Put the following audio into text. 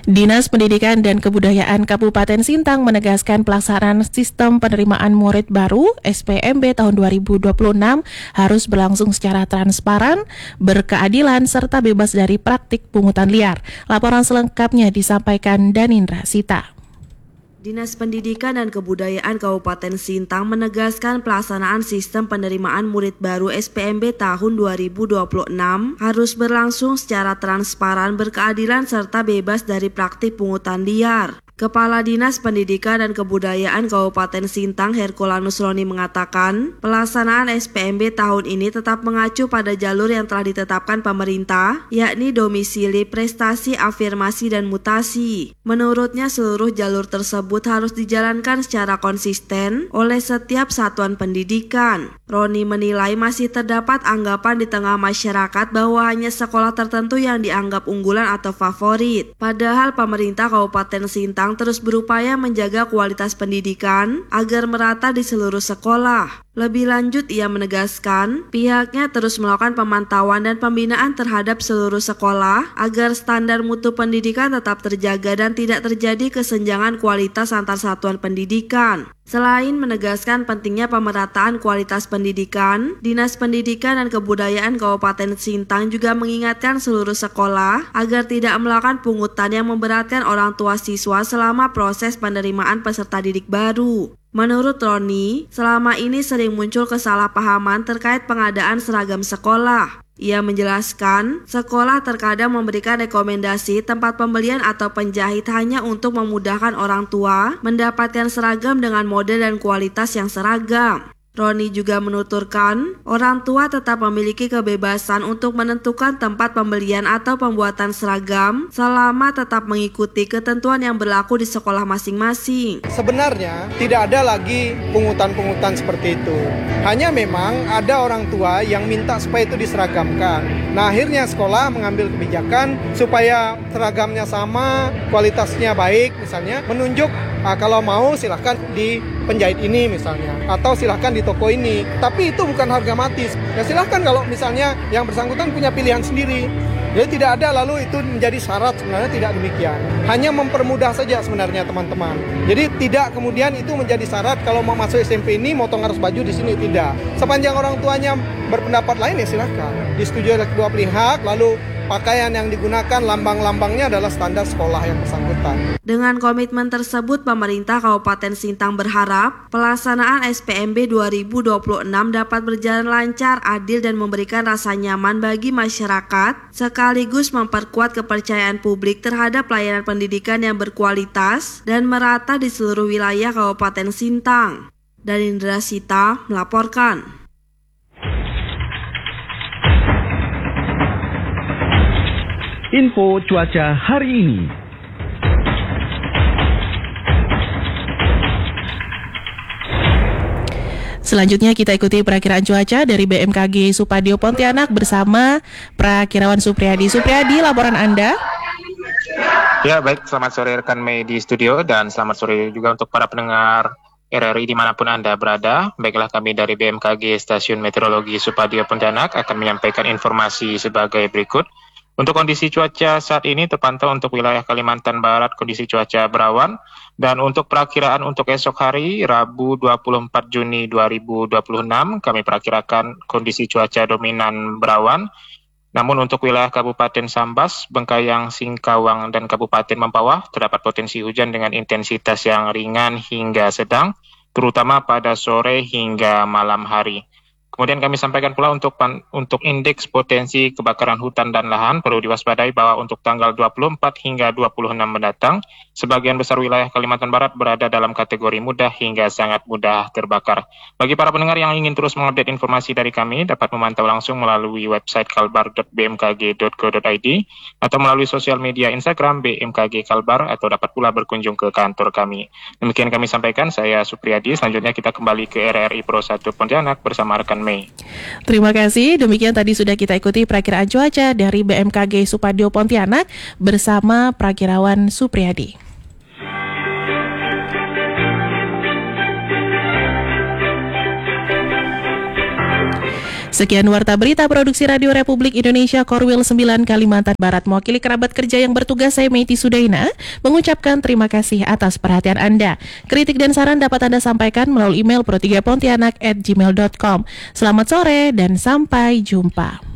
Dinas Pendidikan dan Kebudayaan Kabupaten Sintang menegaskan pelaksanaan sistem penerimaan murid baru SPMB tahun 2026 harus berlangsung secara transparan, berkeadilan, serta bebas dari praktik pungutan liar. Laporan selengkapnya disampaikan Danindra Sita. Dinas Pendidikan dan Kebudayaan Kabupaten Sintang menegaskan pelaksanaan sistem penerimaan murid baru SPMB tahun 2026 harus berlangsung secara transparan, berkeadilan, serta bebas dari praktik pungutan liar. Kepala Dinas Pendidikan dan Kebudayaan Kabupaten Sintang Herculanus Roni mengatakan, pelaksanaan SPMB tahun ini tetap mengacu pada jalur yang telah ditetapkan pemerintah, yakni domisili, prestasi, afirmasi, dan mutasi. Menurutnya, seluruh jalur tersebut harus dijalankan secara konsisten oleh setiap satuan pendidikan. Roni menilai masih terdapat anggapan di tengah masyarakat bahwa hanya sekolah tertentu yang dianggap unggulan atau favorit. Padahal pemerintah Kabupaten Sintang terus berupaya menjaga kualitas pendidikan agar merata di seluruh sekolah. Lebih lanjut, ia menegaskan pihaknya terus melakukan pemantauan dan pembinaan terhadap seluruh sekolah agar standar mutu pendidikan tetap terjaga dan tidak terjadi kesenjangan kualitas antar satuan pendidikan. Selain menegaskan pentingnya pemerataan kualitas pendidikan, Dinas Pendidikan dan Kebudayaan Kabupaten Sintang juga mengingatkan seluruh sekolah agar tidak melakukan pungutan yang memberatkan orang tua siswa selama proses penerimaan peserta didik baru. Menurut Roni, selama ini sering muncul kesalahpahaman terkait pengadaan seragam sekolah. Ia menjelaskan, sekolah terkadang memberikan rekomendasi tempat pembelian atau penjahit hanya untuk memudahkan orang tua mendapatkan seragam dengan model dan kualitas yang seragam. Roni juga menuturkan, orang tua tetap memiliki kebebasan untuk menentukan tempat pembelian atau pembuatan seragam selama tetap mengikuti ketentuan yang berlaku di sekolah masing-masing. Sebenarnya tidak ada lagi pungutan-pungutan seperti itu. Hanya memang ada orang tua yang minta supaya itu diseragamkan. Nah, akhirnya sekolah mengambil kebijakan supaya seragamnya sama, kualitasnya baik, misalnya menunjuk kalau mau silahkan di penjahit ini misalnya, atau silahkan di toko ini. Tapi itu bukan harga mati. Ya silahkan kalau misalnya yang bersangkutan punya pilihan sendiri. Jadi tidak ada lalu itu menjadi syarat, sebenarnya tidak demikian. Hanya mempermudah saja sebenarnya teman-teman. Jadi tidak kemudian itu menjadi syarat kalau mau masuk SMP ini motong harus baju di sini, tidak. Sepanjang orang tuanya berpendapat lain ya silahkan. Disetujui oleh kedua pihak, lalu pakaian yang digunakan lambang-lambangnya adalah standar sekolah yang bersangkutan. Dengan komitmen tersebut, pemerintah Kabupaten Sintang berharap pelaksanaan SPMB 2026 dapat berjalan lancar, adil, dan memberikan rasa nyaman bagi masyarakat, sekaligus memperkuat kepercayaan publik terhadap layanan pendidikan yang berkualitas dan merata di seluruh wilayah Kabupaten Sintang. Danindra Sita melaporkan. Info cuaca hari ini. Selanjutnya kita ikuti perakiraan cuaca dari BMKG Supadio Pontianak bersama Prakirawan Supriyadi. Supriyadi, laporan Anda. Ya, baik. Selamat sore rekan Mei di studio dan selamat sore juga untuk para pendengar RRI dimanapun Anda berada. Baiklah, kami dari BMKG Stasiun Meteorologi Supadio Pontianak akan menyampaikan informasi sebagai berikut. Untuk kondisi cuaca saat ini terpantau untuk wilayah Kalimantan Barat kondisi cuaca berawan, dan untuk perakiraan untuk esok hari Rabu 24 Juni 2026 kami perakirakan kondisi cuaca dominan berawan. Namun untuk wilayah Kabupaten Sambas, Bengkayang, Singkawang, dan Kabupaten Mempawah terdapat potensi hujan dengan intensitas yang ringan hingga sedang, terutama pada sore hingga malam hari. Kemudian kami sampaikan pula untuk indeks potensi kebakaran hutan dan lahan perlu diwaspadai bahwa untuk tanggal 24 hingga 26 mendatang, sebagian besar wilayah Kalimantan Barat berada dalam kategori mudah hingga sangat mudah terbakar. Bagi para pendengar yang ingin terus mengupdate informasi dari kami, dapat memantau langsung melalui website kalbar.bmkg.go.id atau melalui sosial media Instagram BMKG Kalbar, atau dapat pula berkunjung ke kantor kami. Demikian kami sampaikan, saya Supriyadi. Selanjutnya kita kembali ke RRI Pro 1 Pontianak bersama rekan Mei. Terima kasih. Demikian tadi sudah kita ikuti perakiraan cuaca dari BMKG Supadio Pontianak bersama Prakirawan Supriyadi. Sekian Warta Berita Produksi Radio Republik Indonesia Korwil 9 Kalimantan Barat. Mewakili kerabat kerja yang bertugas, saya Meiti Sudaina mengucapkan terima kasih atas perhatian Anda. Kritik dan saran dapat Anda sampaikan melalui email pro3pontianak@gmail.com. Selamat sore dan sampai jumpa.